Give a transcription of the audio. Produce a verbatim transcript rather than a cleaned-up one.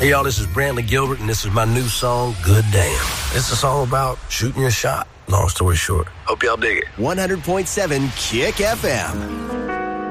Hey, y'all, this is Brantley Gilbert, and this is my new song, Good Damn. It's a song about shooting your shot, long story short. Hope y'all dig it. one hundred point seven Kick F M.